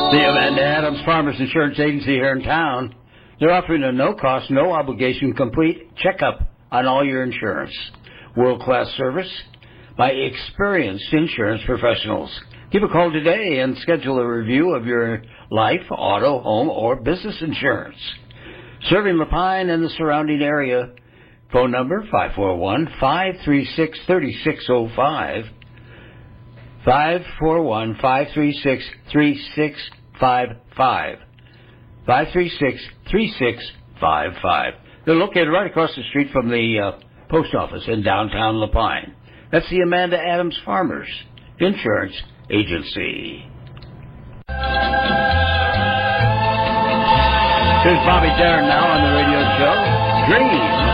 The Amanda Adams Farmers Insurance Agency here in town. They're offering a no-cost, no-obligation, complete checkup on all your insurance. World-class service by experienced insurance professionals. Give a call today and schedule a review of your life, auto, home, or business insurance. Serving Lapine and the surrounding area. Phone number 541-536-3605. 541-536-3655. 536-3655. They're located right across the street from the post office in downtown Lapine. That's the Amanda Adams Farmers Insurance Agency. Here's Bobby Darin now on the radio show, Dreams.